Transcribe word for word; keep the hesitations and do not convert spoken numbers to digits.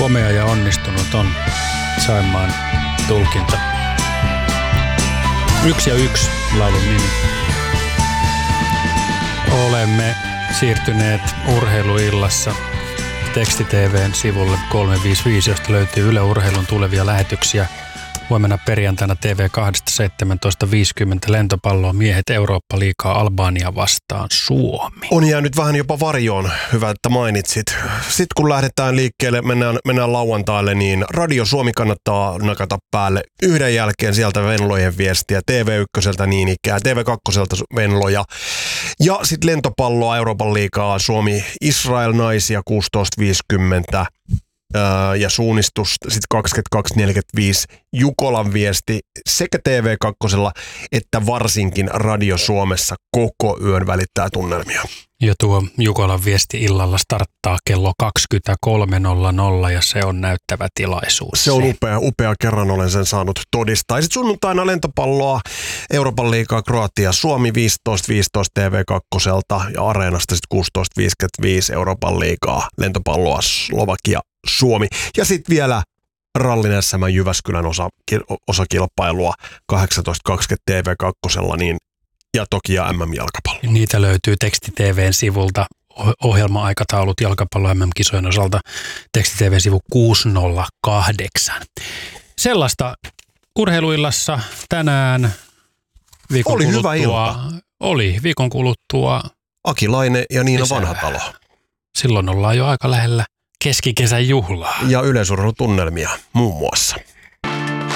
Komea ja onnistunut on Saimaan tulkinta. Yksi ja yksi laulun nimi. Olemme siirtyneet urheiluillassa Teksti T V:n sivulle kolme viisi viisi, josta löytyy Yle Urheilun tulevia lähetyksiä. Huomenna perjantaina T V kaksi seitsemäntoista viisikymmentä lentopalloa miehet Eurooppa-liigaa Albania vastaan Suomi. On jäänyt vähän jopa varjoon, hyvä että mainitsit. Sitten kun lähdetään liikkeelle, mennään, mennään lauantaille, niin Radio Suomi kannattaa nakata päälle yhden jälkeen sieltä Venlojen viestiä, T V ykköseltä niin ikään, T V kakkoselta Venloja. Ja sitten lentopalloa Euroopan liigaa Suomi Israel naisia kuusitoista viisikymmentä. Ja suunnistus sitten kaksikymmentäkaksi neljäkymmentäviisi Jukolan viesti sekä T V kaksi että varsinkin Radio Suomessa koko yön välittää tunnelmia. Ja tuo Jukolan viesti illalla starttaa kello kaksikymmentäkolme nolla nolla ja se on näyttävä tilaisuus. Se on upea, upea. Kerran olen sen saanut todistaa. Sitten sunnuntaina lentopalloa Euroopan liigaa Kroatia Suomi viisitoista viisitoista T V kaksi ja Areenasta sitten kuusitoista viisikymmentäviisi Euroopan liigaa lentopalloa Slovakia Suomi. Ja sitten vielä Rallin S M Jyväskylän osa, osakilpailua kahdeksantoista kaksikymmentä T V kaksi niin, ja toki ja M M-jalkapallo. Niitä löytyy Teksti T V:n sivulta. Ohjelma-aikataulut jalkapallo M M-kisojen osalta Teksti T V-sivu kuusi nolla kahdeksan. Sellaista urheiluillassa tänään viikon oli kuluttua. Hyvä ilta. Oli viikon kuluttua. Aki Laine ja Niina lisää. Vanhatalo. Silloin ollaan jo aika lähellä keskikesän juhlaa. Ja yleisurheilutunnelmia muun muassa.